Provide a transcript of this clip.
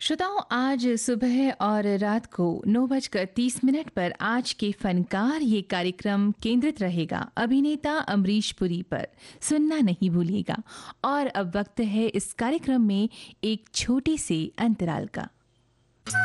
श्रोताओं, आज सुबह और रात को 9:30 पर आज के फनकार ये कार्यक्रम केंद्रित रहेगा अभिनेता अमरीश पुरी पर। सुनना नहीं भूलिएगा। और अब वक्त है इस कार्यक्रम में एक छोटे से अंतराल का।